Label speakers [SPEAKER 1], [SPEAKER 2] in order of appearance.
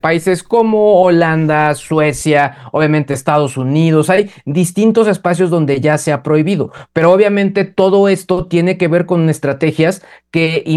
[SPEAKER 1] Países como Holanda, Suecia, obviamente Estados Unidos, hay distintos espacios donde ya se ha prohibido, pero obviamente todo esto tiene que ver con estrategias que